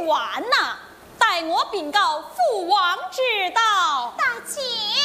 玩呐，待我禀告父王知道。 大姐，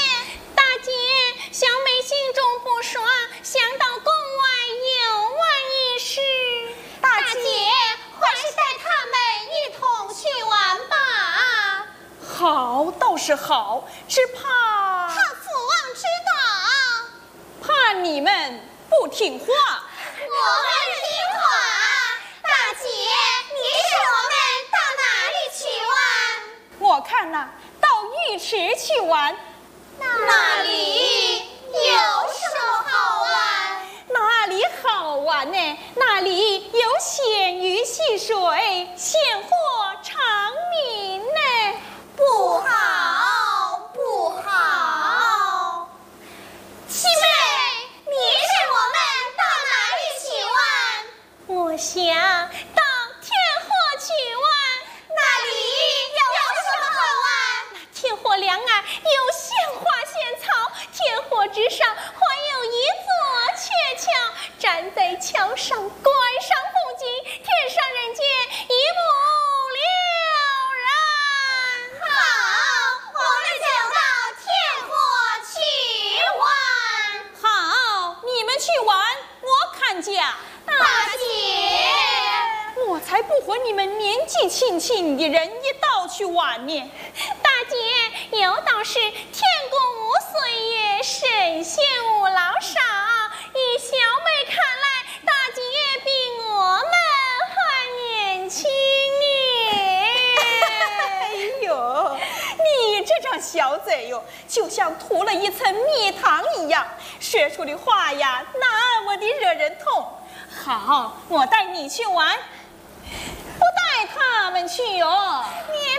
小妹心中不爽，想到宫外游玩一事。大姐，还是带他们一同去玩吧。 好，倒是好，只怕父王知道， 怕你们不听话。 我们听话。大姐，你说我们到哪里去玩？ 我看呐，到浴池去玩。 那里有什么好玩？ 哪里好玩呢？那里有鲜鱼戏水，鲜货长鸣呢。 不好，不好！七妹，你带我们到哪里去玩？我想到天河去玩。那里有什么好玩？天河两岸有鲜花鲜草，天河之上还有一座鹊桥，站在桥上观赏风景，天上人间一目了然。好，我们就到天河去玩。 好，你们去玩，我看家。 大姐， 我才不和你们年纪轻轻的人一道去玩呢。 大姐，有道是天公无岁月，神仙无老少。以小妹看来，大姐比我们还年轻哎呦，你这张小嘴哟，就像涂了一层蜜糖一样，说出的话呀，那么的惹人痛。好，我带你去玩，不带他们去哟。 年